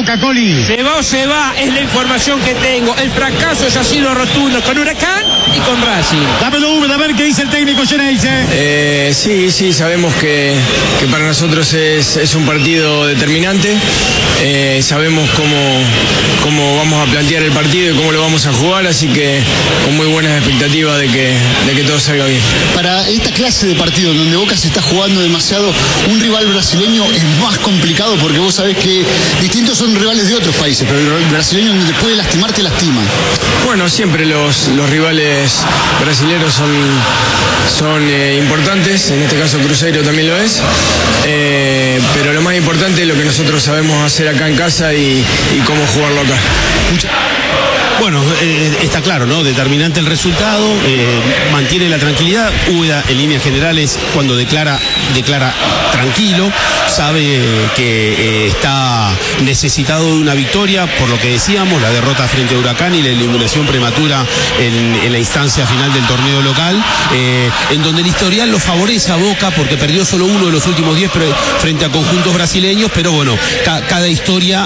Boca, Coli? Se va, es la información que tengo. El fracaso ya ha sido rotundo con Huracán y con Racing. Dámelo, a ver qué dice el técnico Geneise. Sí, sabemos que para nosotros es un partido determinante. Sabemos cómo vamos a plantear el partido y cómo lo vamos a jugar, así que con muy buenas expectativas de que todo salga bien. Para esta clase de partido donde Boca se está jugando demasiado, un rival brasileño es más complicado porque vos sabés que distintos son rivales de otros países, pero el brasileño donde puede lastimar, te lastima. Bueno, siempre los rivales brasileños son importantes, en este caso Cruzeiro también lo es, pero lo más importante es lo que nosotros sabemos hacer acá en casa y cómo jugarlo acá. Bueno, está claro, ¿no? Determinante el resultado, mantiene la tranquilidad. Úbeda, en líneas generales, cuando declara tranquilo, sabe que está necesitado de una victoria, por lo que decíamos, la derrota frente a Huracán y la eliminación prematura en la instancia final del torneo local, en donde el historial lo favorece a Boca porque perdió solo uno de los últimos 10 frente a conjuntos brasileños, pero bueno, cada historia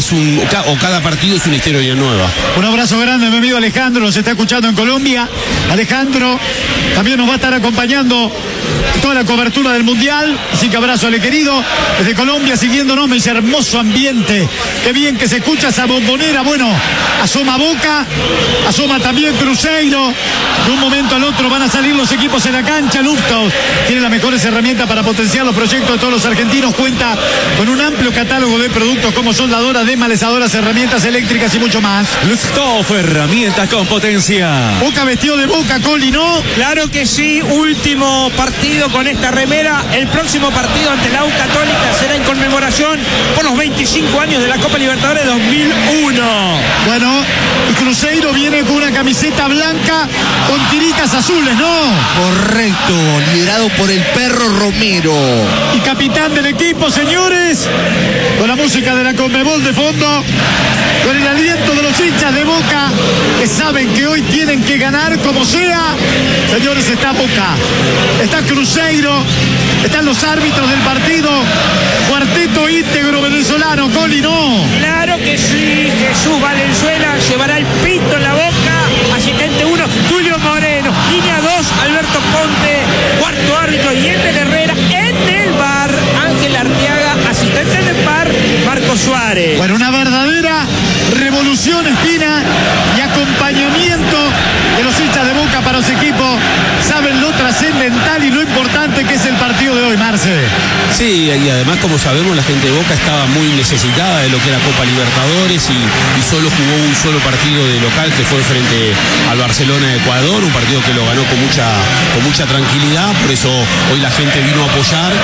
cada partido es una historia nueva. Un abrazo grande, mi amigo Alejandro, nos está escuchando en Colombia. Alejandro también nos va a estar acompañando toda la cobertura del Mundial, así que abrazo al querido desde Colombia siguiéndonos. Me dice hermoso ambiente, qué bien que se escucha esa bombonera. Bueno, asoma Boca, asoma también Cruzeiro, de un momento al otro van a salir los equipos en la cancha. Luftos tiene las mejores herramientas para potenciar los proyectos de todos los argentinos, cuenta con un amplio catálogo de productos como soldadoras, desmalezadoras, herramientas eléctricas y mucho más. Luftos, herramientas con potencia. Boca vestido de Boca, Coli, ¿no? Claro que sí, último partido con esta remera. El próximo partido ante la U Católica será en conmemoración por los 25 años de la Copa Libertadores 2001. Bueno, y Cruzeiro viene con una camiseta blanca con tiritas azules, ¿no? Correcto, liderado por el Perro Romero. Y capitán del equipo, señores, con la música de la Conmebol de fondo, con el aliento de los hinchas de Boca, que saben que hoy tienen que ganar como sea. Señores, está Boca, está Cruzeiro, están los árbitros del partido, cuarteto íntegro venezolano, Coli, ¿no? Claro que sí, Jesús Valenzuela llevará el pito en la boca, asistente 1, Tulio Moreno, línea 2, Alberto Ponte, cuarto árbitro, y Ender Herrera, en el bar, Ángel Arteaga, asistente en el bar, Marco Suárez. Bueno, una verdadera revolución, Espina, y acompañamiento de los hinchas de Boca para los equipos. Saben lo trascendental y lo importante que es el partido de hoy, Marce. Sí, y además, como sabemos, la gente de Boca estaba muy necesitada de lo que era Copa Libertadores y solo jugó un solo partido de local, que fue frente al Barcelona de Ecuador, un partido que lo ganó con mucha tranquilidad. Por eso hoy la gente vino a apoyar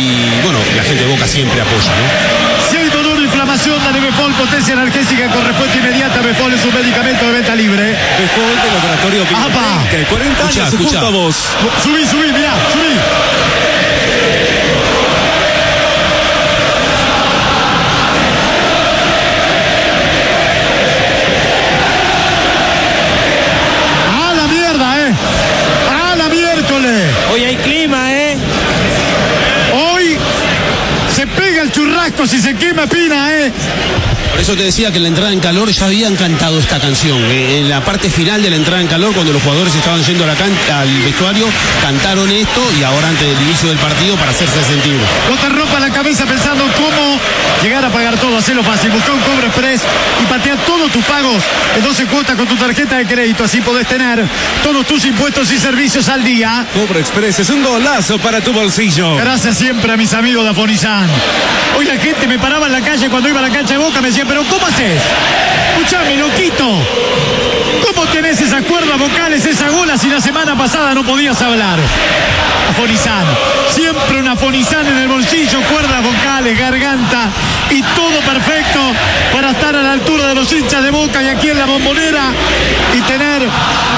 y bueno, la gente de Boca siempre apoya, ¿no? Si hay dolor o inflamación, dale Befol, potencia analgésica con respuesta inmediata. Befol es un medicamento de venta libre. Befol de Laboratorio Bioquímica, 40 años junto a vos. Subí, mirá, subí. ¡Ah, la mierda, ¡Ah, la miércoles! Hoy hay clima, Hoy se pega el churrasco si se quema, Pina, Por eso te decía que en la entrada en calor ya habían cantado esta canción. En la parte final de la entrada en calor, cuando los jugadores estaban yendo al vestuario, cantaron esto, y ahora antes del inicio del partido para hacerse sentir. No te rompas la cabeza pensando cómo llegar a pagar todo, hacelo fácil. Busca un Cobro Express y patea todos tus pagos en 12 cuotas con tu tarjeta de crédito. Así podés tener todos tus impuestos y servicios al día. Cobro Express es un golazo para tu bolsillo. Gracias siempre a mis amigos de Afonizán. Hoy la gente me paraba en la calle cuando iba a la cancha de Boca, me decía, pero ¿cómo haces? Escuchame, loquito, ¿cómo tenés esas cuerdas vocales, esa gola, si la semana pasada no podías hablar? Afonizán, siempre un Afonizán en el bolsillo, cuerdas vocales, garganta y todo perfecto para estar a la altura de los hinchas de Boca y aquí en la Bombonera y tener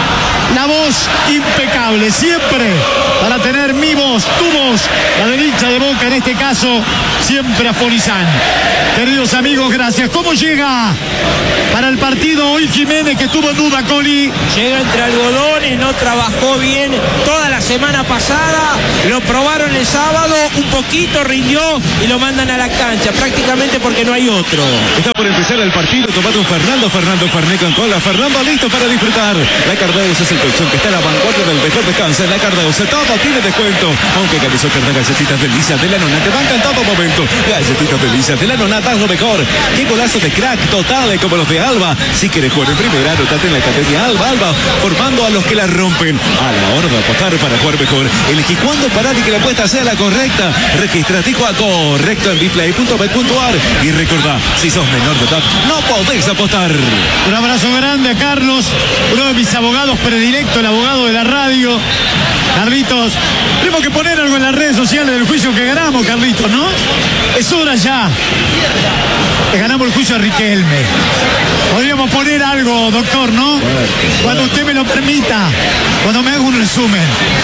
la voz impecable, siempre para tener mi voz, tu voz, la del hincha de Boca, en este caso, siempre a Fonizán. Queridos amigos, gracias. ¿Cómo llega para el partido hoy Jiménez, que estuvo en duda, Coli? Llega entre algodones, no trabajó bien toda la semana pasada, lo probaron el sábado, un poquito rindió y lo mandan a la cancha, prácticamente porque no hay otro. Está por empezar el partido, tomando un Fernando Ferné con cola. Fernando listo para disfrutar. La Cardeus es el colchón que está a la vanguardia del mejor descanso. En la Cardeus todo tiene descuento. Aunque Calizó te da galletitas delicias de la nona, te banca en todo momento. Galletitas delicias de la nona, das lo mejor. Qué golazo de crack total como los de Alba. Si quieres jugar en primera, anotate en la Academia Alba, formando a los que la rompen. A la hora de apostar para jugar mejor, elegí cuándo parar y que la apuesta sea la correcta. Registrate y juega correcto en bplay.bet.ar. Y recordá, si sos menor de edad, no podés apostar. Un abrazo grande a Carlos, uno de mis abogados predilectos, el abogado de la radio. Carlitos, tenemos que poner algo en las redes sociales del juicio que ganamos, Carlitos, ¿no? Es hora ya. Que ganamos el juicio a Riquelme. Podríamos poner algo, doctor, ¿no? Cuando usted me lo permita, cuando me haga un resumen.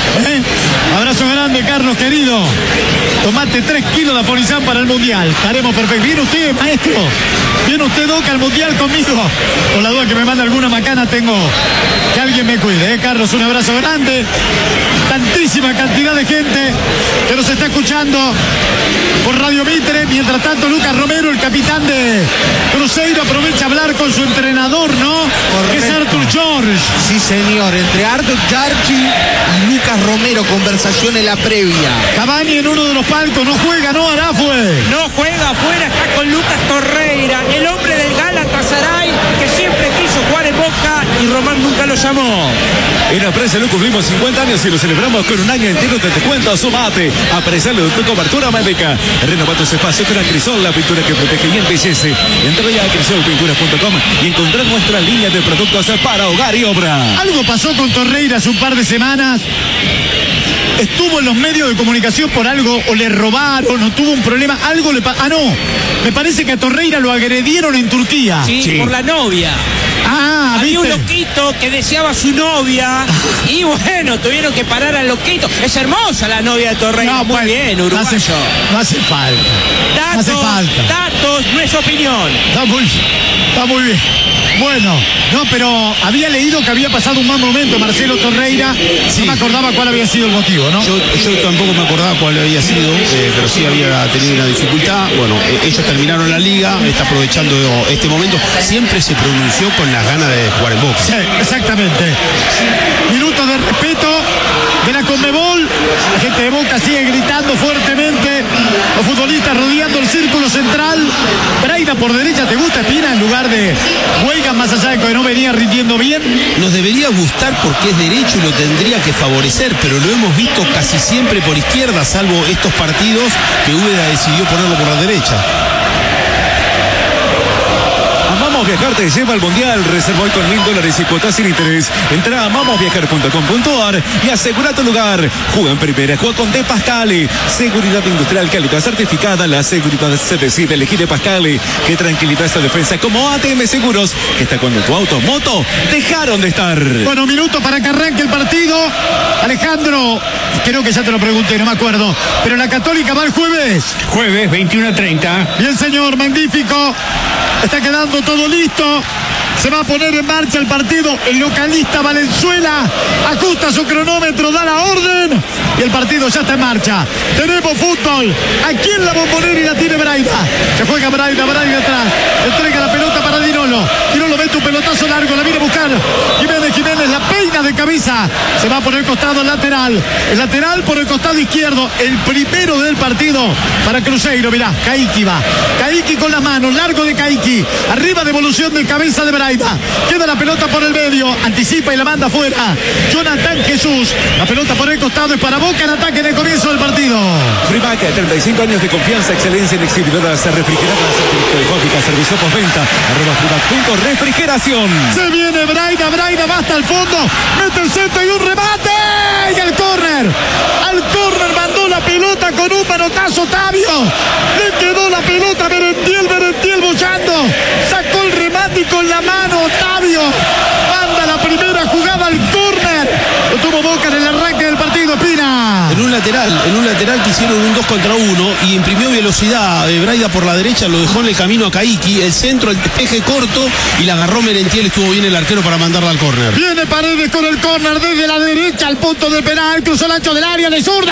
Abrazo grande, Carlos, querido. Tomate 3 kilos de Afonizán para el Mundial. Estaremos perfectos. ¿Viene usted, maestro? ¿Viene usted, Doca, al Mundial conmigo? Por la duda que me manda alguna macana, tengo que alguien me cuide. Carlos, un abrazo grande. Tantísima cantidad de gente que nos está escuchando por Radio Mitre. Mientras tanto, Lucas Romero, el capitán de Cruzeiro, aprovecha a hablar con su entrenador, ¿no? Correcto. Que es Artur Jorge. Sí, señor, entre Artur Jorge y Lucas Romero, conversación en la previa. Cavani en uno de los palcos, no juega, ¿no? Arafue. No juega afuera, está con Lucas Torreira, el hombre del Galatasaray, que siempre quiso jugar en Boca y Román nunca lo llamó. En Apresa lo cumplimos 50 años y lo celebramos con un año entero de descuento. Sumate, apreciarlo de tu cobertura médica. Renova tus espacios con Acrisol, la pintura que protege y embellece. Entra ya a acrisolpinturas.com y encontrar nuestra línea de productos para hogar y obra. Algo pasó con Torreira hace un par de semanas. Estuvo en los medios de comunicación por algo, o le robaron, o tuvo un problema, algo le pasó. Ah, no, me parece que a Torreira lo agredieron en Turquía. Sí, por la novia. Ah, había ¿viste? un loquito que deseaba a su novia y bueno, tuvieron que parar al loquito. Es hermosa la novia de Torreira, No, muy bueno, bien, uruguayo. No hace falta. No hace falta. Datos, no es opinión. Está muy bien. Bueno, no, pero había leído que había pasado un mal momento Marcelo Torreira. Sí. No me acordaba cuál había sido el motivo, ¿no? Yo tampoco me acordaba cuál había sido, pero sí había tenido una dificultad. Bueno, ellos terminaron la liga, está aprovechando este momento. Siempre se pronunció con las ganas de jugar en Boca. Sí, exactamente. Minutos de respeto de la Conmebol. La gente de Boca sigue gritando fuertemente. Los futbolistas rodeando el círculo central. Braida por derecha, ¿te gusta, Espina? En lugar de Huelga, más allá de que no venía rindiendo bien. Nos debería gustar porque es derecho y lo tendría que favorecer, pero lo hemos visto casi siempre por izquierda, salvo estos partidos que Úbeda decidió ponerlo por la derecha. Amamos Viajar te lleva al Mundial. Reserva hoy con $1,000 y cuotas sin interés. Entra a amamosviajar.com.ar y asegura tu lugar. Juega en primera, juega con De Pascale. Seguridad industrial, calidad certificada. La seguridad se decide. Elegí De Pascale. Qué tranquilidad esta defensa como ATM Seguros, que está cuando tu auto, moto, dejaron de estar. Bueno, minutos para que arranque el partido. Alejandro, creo que ya te lo pregunté, no me acuerdo. Pero la Católica va el jueves. Jueves 21:30. Bien, señor, magnífico. Está quedando todo listo. Se va a poner en marcha el partido. El localista Valenzuela ajusta su cronómetro, da la orden y el partido ya está en marcha. Tenemos fútbol. Aquí en la Bombonera y la tiene Braida. Se juega Braida atrás. Entrega la pelota para Dinolo. Dinolo mete un pelotazo largo, la viene a buscar. Jiménez la peina de cabeza. Se va por el costado lateral. El lateral por el costado izquierdo. El primero del partido para Cruzeiro. Mirá, Caiki va. Caiki con las manos, largo de Caiki. Arriba, devolución de cabeza de Braida. Queda la pelota por el medio, anticipa y la manda afuera Jonathan Jesús. La pelota por el costado es para Boca en ataque en el comienzo del partido. Freeback, 35 años de confianza, excelencia en exhibidoras refrigeradas, telefónica, servicio postventa, @freeback.refrigeración. Se viene Braida va hasta el fondo, mete el centro y un remate. Y al córner mandó la pelota con un manotazo Tavio. Le quedó la pelota a Merentiel bollando. Sacó el remate y con la mano Tavio manda la primera jugada al córner. lateral que hicieron un 2 contra 1 y imprimió velocidad. Braida por la derecha lo dejó en el camino a Caiki, el centro, el despeje corto y la agarró Merentiel, estuvo bien el arquero para mandarla al córner. Viene Paredes con el córner desde la derecha al punto del penal, cruzó el ancho del área de zurda.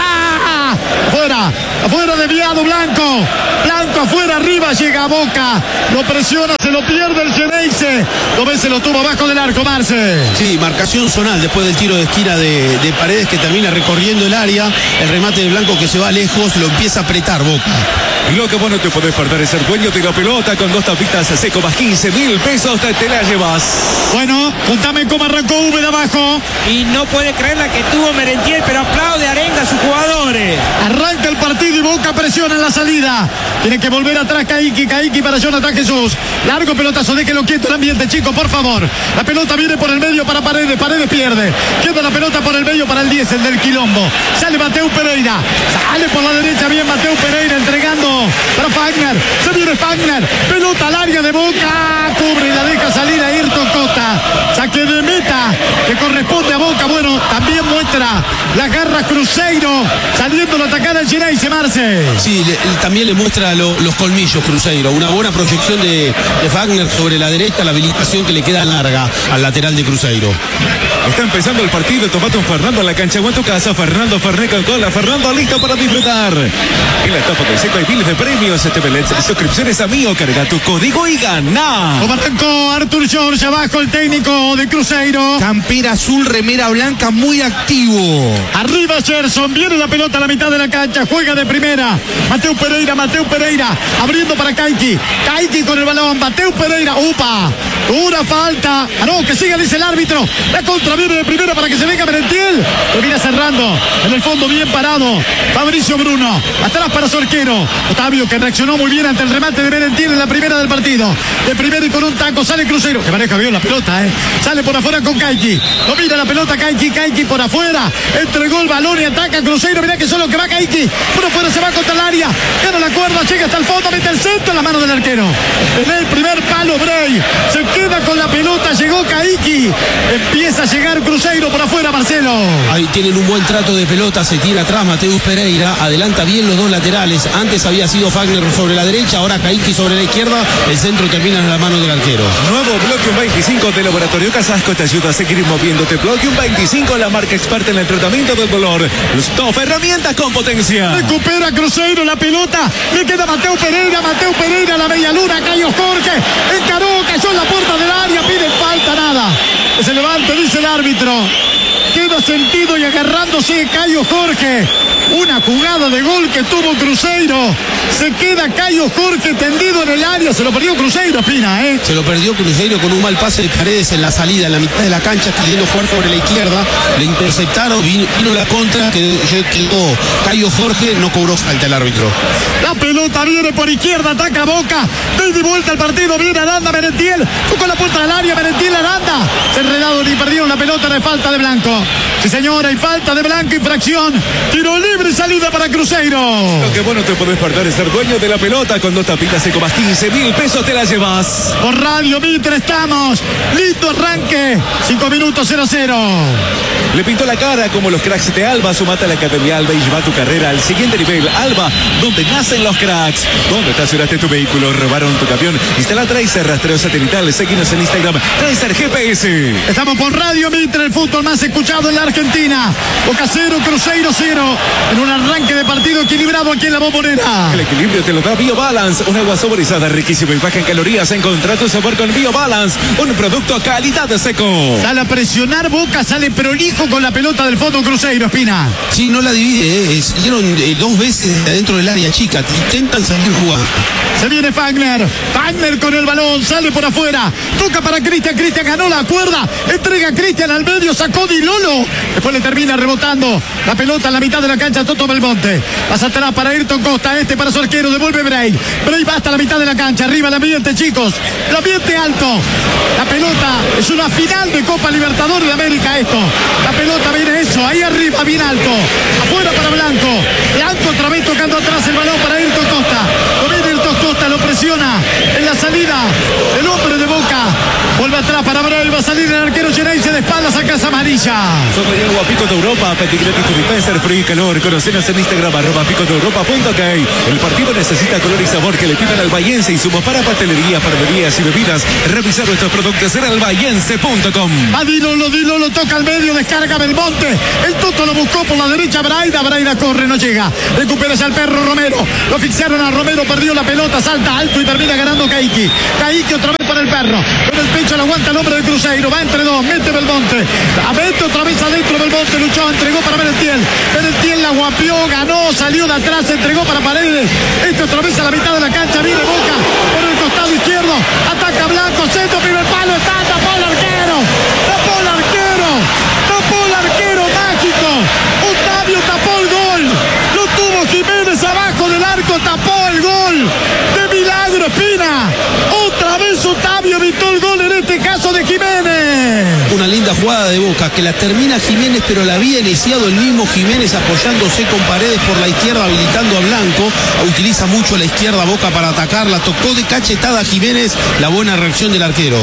Afuera desviado Blanco afuera, arriba llega Boca, lo presiona, se lo pierde el Geneise, lo ve, se lo tuvo abajo del arco, Marce. Sí, marcación zonal después del tiro de esquina de Paredes que termina recorriendo el área, el remate de Blanco que se va lejos, lo empieza a apretar Boca. Lo que vos no te podés perder es ser dueño de la pelota con 2 tapitas seco más 15.000 pesos, te la llevas. Bueno, contame cómo arrancó V de abajo. Y no puede creer la que tuvo Merentiel, pero aplaude, arenga a sus jugadores. Arranca el partido y Boca presiona en la salida. Tiene que volver atrás Caiki para Jonathan Jesús. Largo pelotazo, déjelo quieto el ambiente, chicos, por favor. La pelota viene por el medio para Paredes pierde. Queda la pelota por el medio para el 10, el del Quilombo. Sale Mateu Pereira. Sale por la derecha bien Mateu Pereira entregando para Fagner. Se viene Fagner. Pelota al área de Boca. Cubre y la deja salir a Ayrton Costa. Saque de meta que corresponde a Boca. Bueno, también muestra la garra Cruzeiro saliendo a atacar al Geneise, Marce. Sí, también le muestra los colmillos Cruzeiro. Una buena proyección de Fagner sobre la derecha, la habilitación que le queda larga al lateral de Cruzeiro. Está empezando el partido, tomate un Fernando en la cancha o en tu casa. Fernando Fernet con cola, Fernando listo para disfrutar. En la etapa de seco hay miles de premios, suscripciones a Mío, carga tu código y gana. Como arrancó Arthur George, abajo el técnico de Cruzeiro. Campera azul, remera blanca, muy activo. Arriba Gerson, viene la pelota a la mitad de la cancha, juega de primera. Mateu Pereira, abriendo para Caiki con el balón, Mateu Pereira, una falta. No, que siga, dice el árbitro. La contra viene de primera para que se venga Merentiel. Termina cerrando, en el fondo bien parado Fabricio Bruno, atrás para su arquero Otavio, que reaccionó muy bien ante el remate de Merentiel en la primera del partido. De primero y con un taco sale Cruzeiro, que maneja bien la pelota, sale por afuera con Caiki, domina la pelota Caiki por afuera, entregó el balón y ataca Cruzeiro. Mirá que solo que va Caiki, por afuera se va contra el área, gana la cuerda, llega hasta el fondo, mete el centro en la mano del arquero. En el primer palo Bray se queda con la pelota, llegó Caiki, empieza a llegar Cruzeiro por afuera, Marcelo. Ahí tienen un buen trato de pelota, se tira atrás Mateus Pereira, adelanta bien los dos laterales. Antes había sido Fagner sobre la derecha, ahora Caiki sobre la izquierda, el centro termina en la mano del arquero. Nuevo Bloquium 25 de Laboratorio Casasco te ayuda a seguir moviéndote. Bloquium 25, la marca experta en el tratamiento del dolor. Top herramientas con potencia. Recupera Cruzeiro la pelota, le queda Mateu Pereira, la media luna, Caio Jorge, encaró, cayó en la puerta del área, pide falta, nada. Que se levante, dice el árbitro. Queda sentido y agarrándose Caio Jorge. Una jugada de gol que tuvo Cruzeiro. Se queda Caio Jorge tendido en el área. Se lo perdió Cruzeiro, Espina, Se lo perdió Cruzeiro con un mal pase de Paredes en la salida, en la mitad de la cancha, queriendo jugar sobre la izquierda. Le interceptaron, vino la contra, quedó Caio Jorge, no cobró falta el árbitro. La pelota viene por izquierda, ataca Boca. De vuelta al partido, viene Aranda, Merentiel. Tocó la puerta del área, Merentiel, Aranda. Se enredaron y perdieron la pelota de falta de Blanco. Sí, señora, y falta de Blanco, infracción. Tiro libre y salida para Cruzeiro. Lo que vos no te podés perder es ser dueño de la pelota. Con 2 tapitas seco más 15.000 pesos te la llevas. Por Radio Mitre estamos. Listo arranque. 5 minutos 0-0. Le pintó la cara como los cracks de Alba. Sumate a la Academia Alba y lleva tu carrera al siguiente nivel. Alba, donde nacen los cracks. ¿Dónde estacionaste tu vehículo? ¿Robaron tu camión? Instala Tracer, rastreo satelital. Seguinos en Instagram. Tracer GPS. Estamos por Radio Mitre, el fútbol más escuchado en la Argentina. Boca 0, Cruzeiro 0. En un arranque de partido equilibrado aquí en la Bombonera. El equilibrio te lo da BioBalance. Un agua saborizada, riquísima y baja en calorías. Encontrá tu sabor con BioBalance. Un producto calidad de seco. Sale a presionar Boca, sale prolijo con la pelota del fondo Cruzeiro, Espina. Sí, no la divide, siguieron 2 veces adentro del área chica. Intentan salir jugando. Se viene Fagner con el balón, sale por afuera, toca para Cristian, ganó la cuerda, entrega a Cristian al medio, sacó Di Lolo, después le termina rebotando la pelota en la mitad de la cancha Toto Belmonte, pasa atrás para Ayrton Costa, para su arquero, devuelve Bray va hasta la mitad de la cancha, arriba el ambiente, chicos, el ambiente alto, la pelota es una final de Copa Libertadores de América esto, la pelota viene eso, ahí arriba bien alto, afuera para Blanco otra vez tocando atrás el balón para Ayrton Costa, Costa lo presiona en la salida, el hombre de Boca vuelve atrás para Bray, va a salir el arquero Geneise de espaldas a Casa Amarilla. Somos Agua Picos de Europa, Petit Gratis tu dispenser, frío y calor. Conocenos en Instagram, @picosdeeuropa.ok. El partido necesita color y sabor que le pidan al Bahiense. Insumos para pastelería, panaderías y bebidas. Revisar nuestros productos en albahiense.com. Va Dilolo, toca al medio, descarga Belmonte. El Toto lo buscó por la derecha, Braida corre, no llega. Recupera al perro Romero. Lo fixaron a Romero, perdió la pelota, salta alto y termina ganando Caiki. Caiki otra vez para el perro. Con el pecho lo aguanta el hombre de Cruzeiro. Va entre dos, mete Belmonte. Mete otra vez adentro Belmonte, luchó, entregó para Merentiel. Merentiel la guapió, ganó, salió de atrás, entregó para Paredes. Otra vez a la mitad de la cancha, viene Boca por el costado izquierdo. Ataca Blanco, centro, primer palo, tapó el arquero. Tapó el arquero mágico. Otavio tapó el gol. Lo tuvo Jiménez abajo del arco, tapó el gol. De milagro, Espina. Otra vez Otavio evitó el gol, en este caso de Jiménez. Una linda jugada de Boca que la termina Jiménez, pero la había iniciado el mismo Jiménez apoyándose con Paredes por la izquierda, habilitando a Blanco. Utiliza mucho la izquierda Boca para atacar, la tocó de cachetada Jiménez, la buena reacción del arquero.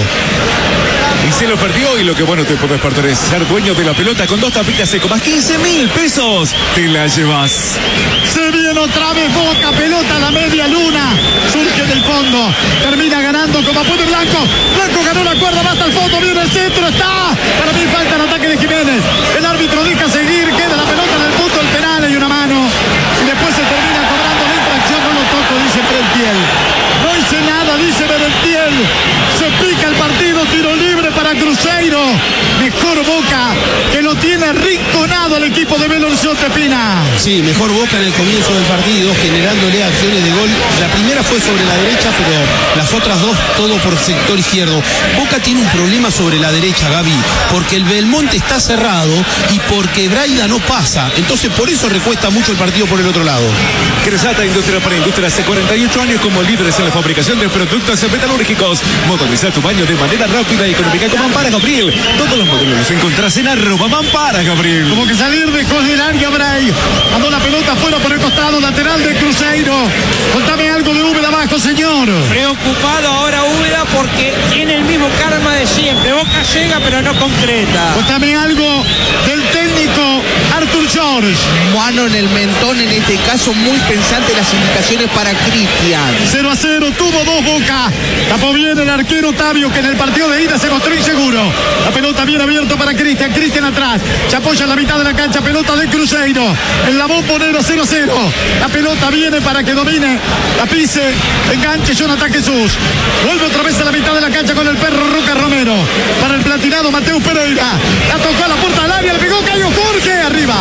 Y se lo perdió, y lo que bueno te podés perder es ser dueño de la pelota con 2 tapitas seco más 15.000 pesos. Te la llevas. Se viene otra vez Boca, pelota a la media luna. Surge del fondo. Termina ganando como puede Blanco. Blanco ganó la cuerda, va hasta el fondo, viene el centro, está. Para mí falta el ataque de Jiménez. El árbitro deja seguir, queda la pelota en el punto del penal, hay una mano. Y después se termina cobrando la infracción, no lo toco, dice Merentiel. No hice nada, dice Merentiel. Se pica el partido, tiro libre para Cruzeiro. Mejor Boca, que lo tiene rinconado el equipo de Belo Horizonte, Pina. Sí, mejor Boca en el comienzo del partido, generándole acciones de gol. La primera fue sobre la derecha, pero las otras dos todo por sector izquierdo. Boca tiene un problema sobre la derecha, Gaby, porque el Belmonte está cerrado y porque Braida no pasa. Entonces por eso recuesta mucho el partido por el otro lado. Cresata Industria para Industria hace 48 años como líderes en la fabricación de productos metalúrgicos. Motoriza tu baño de manera rápida y económica con Mampara Gabriel. Todos los modelos los encontrás en @Mampara Gabriel. Como que salir dejó del área Bray. Mandó la pelota afuera por el costado lateral de Cruzeiro. Contame algo de Úbeda abajo, señor. Preocupado ahora Úbeda porque tiene el mismo karma de siempre. Boca llega pero no concreta. Contame algo del técnico Artur George. Mano en el mentón, en este caso muy pensante las indicaciones para Cristian. 0-0, tuvo 2 Boca. Tapó bien el arquero Otavio, que en el partido de ida se mostró inseguro. La pelota bien abierta para Cristian. Cristian atrás. Se apoya en la mitad de la cancha. Pelota de Cruzeiro. En la bombonera 0-0. La pelota viene para que domine. La pise. Enganche Jonathan Jesús. Vuelve otra vez a la mitad de la cancha con el perro Roca Romero. Para el platinado Mateus Pereira. La tocó a la puerta del área. Le pegó Cayo Jorge. Arriba.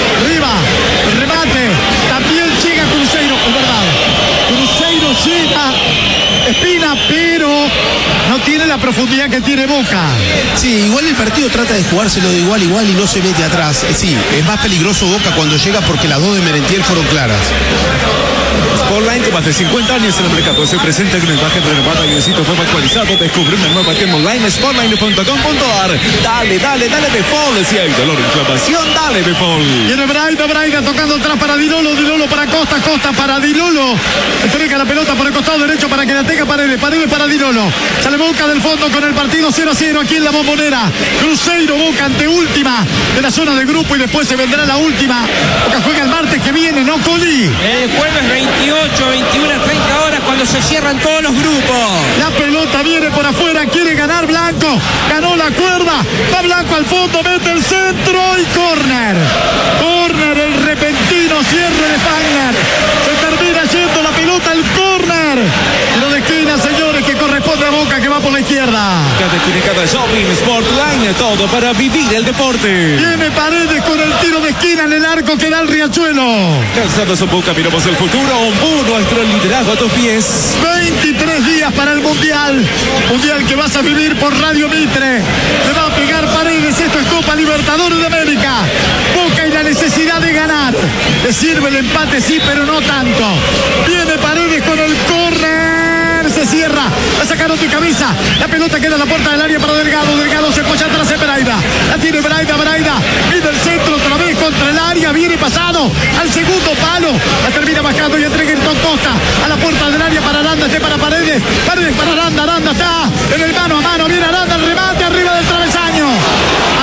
El remate. También llega Cruzeiro. Es verdad. Cruzeiro llega. Espina, pero no tiene la profundidad que tiene Boca. Sí, igual el partido trata de jugárselo de igual y no se mete atrás. Sí, es más peligroso Boca cuando llega porque las dos de Merentiel fueron claras. Sportline, con más de 50 años en el mercado, se presenta con una imagen renovada y un sitio web actualizado. Descubre una nueva tienda online, sportline.com.ar. Dale Befol. Si hay dolor, inflamación, dale Befol. Viene Braida tocando atrás para Dilolo para Costa para Dilolo. Entrega la pelota por el costado derecho para que la tenga Paredes para Dilolo. Sale Boca del fondo con el partido 0-0 aquí en la bombonera. Cruzeiro Boca anteúltima de la zona de grupo y después se vendrá la última. Boca juega el martes que viene, ¿no, Coli? El jueves 28, 21, 30 horas cuando se cierran todos los grupos. La pelota viene por afuera, quiere ganar Blanco. Ganó la cuerda, va Blanco al fondo, mete el centro y córner. Córner, el repentino cierre de Fagner. Se termina yendo la pelota al córner. Lo de esquina, señores, que corresponde a Boca, que va por la izquierda. Cada esquina, cada shopping, Sportline, todo para vivir el deporte. Viene Paredes con el tiro de esquina en el arco que da el Riachuelo. Calzados en Boca, miramos el futuro. Nuestro liderazgo a tus pies. 23 días para el Mundial. Mundial que vas a vivir por Radio Mitre. Le va a pegar Paredes. Esto es Copa Libertadores de América. Boca y la necesidad de ganar. Le sirve el empate, sí, pero no tanto. Viene Paredes con el córner. Se cierra. La sacaron de cabeza. La pelota queda en la puerta del área para Delgado. Delgado se apoya atrás de Braida. La tiene Braida. Mide el centro otra vez contra el área. Viene pasado al segundo palo. La termina bajando y entrega en Costa a la puerta del área para Aranda. Para Paredes. Paredes para Aranda. Aranda está en el mano a mano. Viene Aranda. El remate arriba del travesaño.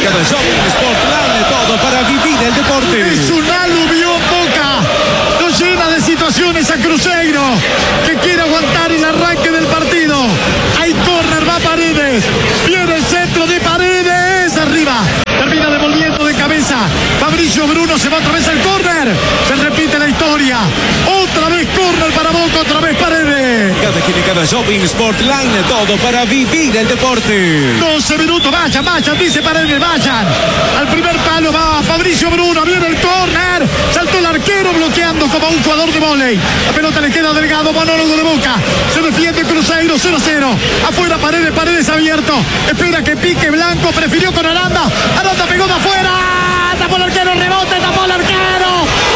cada Shopping Sportland, todo para vivir el deporte. Es un aluvión Boca. No llena de situaciones a Cruzeiro, que quiere aguantar el arranque del partido. Hay córner, va Paredes. Viene el centro de Paredes. Arriba. Termina devolviendo de cabeza. Fabricio Bruno se va otra vez al córner. Se repite la historia. Otra vez córner para Boca, otra vez Paredes. Cada quien y cada Shopping Sportline, todo para vivir el deporte. 12 minutos, vayan, dice Paredes, vayan. Al primer palo va Fabricio Bruno, viene el córner. Saltó el arquero bloqueando como un jugador de vóley. La pelota le queda Delgado, monólogo de Boca. Se defiende Cruzeiro, 0-0. Afuera Paredes abierto. Espera que pique Blanco, prefirió con Aranda. Aranda pegó de afuera. Tapó el arquero, rebote, tapó el arquero.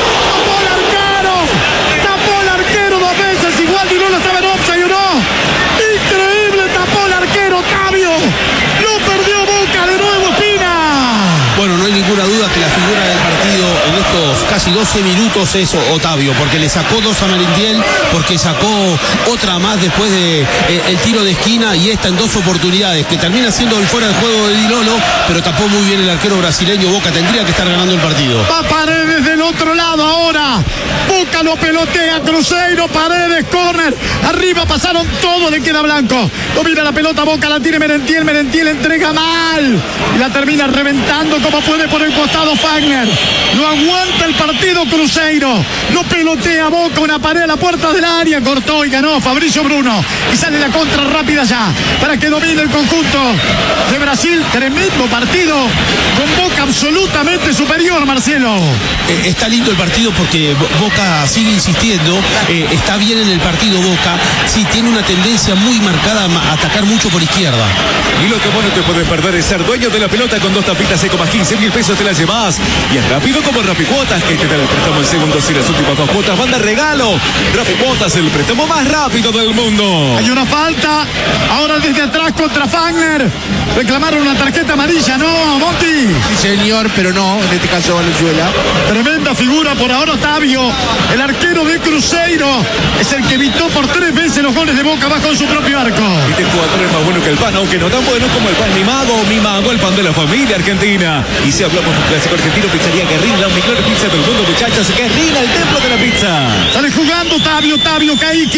Tapó el arquero 2 veces, igual Di Lolo estaba en offside, ¿o no? Increíble, tapó el arquero, Otavio. Lo perdió Boca de nuevo, Espina. Bueno, no hay ninguna duda que la figura del partido en estos casi 12 minutos es Otavio, porque le sacó 2 a Merentiel, porque sacó otra más después de el tiro de esquina, y esta en 2 oportunidades, que termina siendo el fuera de juego de Di Lolo, pero tapó muy bien el arquero brasileño. Boca tendría que estar ganando el partido. Va Paredes del otro lado ahora. Boca lo pelotea, Cruzeiro, Paredes, córner. Arriba pasaron todos, le queda Blanco. Domina la pelota, Boca la tiene Merentiel entrega mal. Y la termina reventando como puede por el costado Fagner. No aguanta el partido Cruzeiro. Lo pelotea Boca, una pared a la puerta del área. Cortó y ganó Fabricio Bruno. Y sale la contra rápida ya para que domine el conjunto de Brasil. Tremendo partido con Boca absolutamente superior, Marcelo. Está lindo el partido porque Boca sigue insistiendo, está bien en el partido Boca, sí tiene una tendencia muy marcada a atacar mucho por izquierda. Y lo que vos no te podés perder es ser dueño de la pelota con 2 tapitas Eco más 15.000 pesos te las llevas. Y es rápido como Rapicuotas, que te da el préstamo en segundos y las últimas 2 cuotas van de regalo. Rapicuotas, el préstamo más rápido del mundo. Hay una falta, ahora desde atrás contra Fagner. Reclamaron una tarjeta amarilla, ¿no, Monti? Sí, señor, pero no, en este caso Valenzuela. Tremenda figura por ahora Otavio, el arquero de Cruzeiro, es el que evitó por 3 veces los goles de Boca bajo su propio arco. Este jugador es más bueno que el pan, aunque no tan bueno como el pan Mimago, el pan de la familia argentina. Y si hablamos de un clásico argentino, Pizzería Guerrilla, la mejor pizza del mundo, muchachos. Guerrilla, el templo de la pizza. Sale jugando Otavio,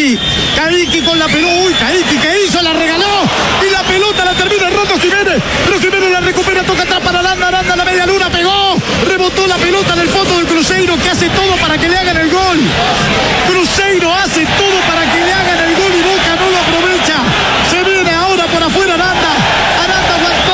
Caiki con la pelota. Uy, Caiki, ¿qué hizo? La regaló y la pelota la termina errando Jiménez. Pero Jiménez la recupera, toca atrás para Aranda, la media luna, pegó. Rebotó la pelota del fondo del Cruzeiro, que hace todo para que le hagan el gol. Cruzeiro hace todo para que le hagan el gol y Boca no lo aprovecha. Se viene ahora por afuera Aranda aguantó,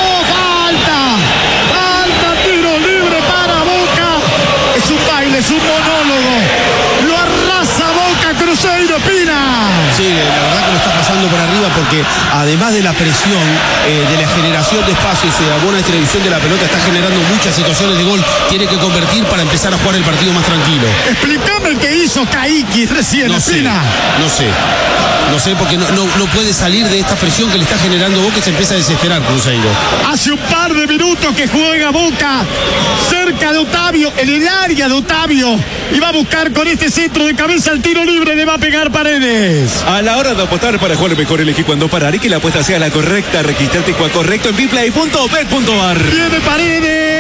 falta, tiro libre para Boca. Es un baile, es un monólogo. Lo arrasa Boca, Cruzeiro, Pina. Sí, la verdad que lo está pasando por arriba porque además de la presión, de la generación de espacios y de la buena distribución de la pelota, está generando muchas situaciones de gol. Tiene que convertir para empezar a jugar el partido más tranquilo. Explícame qué hizo Caiki recién, No sé, porque no puede salir de esta presión que le está generando Boca y se empieza a desesperar Cruzeiro. Hace un par de minutos que juega Boca cerca de Otavio, en el área de Otavio, y va a buscar con este centro de cabeza el tiro libre, le va a pegar Paredes. A la hora de apostar para jugar mejor, elegí cuando parar y que la apuesta sea la correcta. Registrate y juega correcto en bplay.bet.ar. Viene Paredes.